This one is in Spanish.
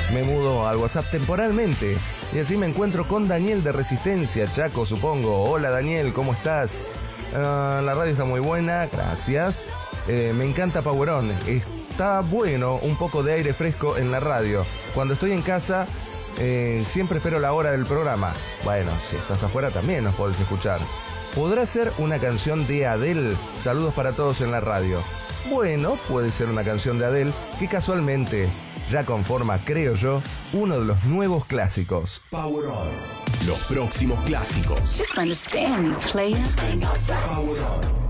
me mudo al WhatsApp temporalmente y allí me encuentro con Daniel de Resistencia, Chaco, supongo. Hola Daniel, ¿cómo estás? La radio está muy buena, gracias. Me encanta Power On. Está bueno un poco de aire fresco en la radio. Cuando estoy en casa, siempre espero la hora del programa. Bueno, si estás afuera también nos podés escuchar. ¿Podrá ser una canción de Adele? Saludos para todos en la radio. Bueno, puede ser una canción de Adele que casualmente ya conforma, creo yo, uno de los nuevos clásicos. Power On. Los próximos clásicos. Just understand me, player. Power On.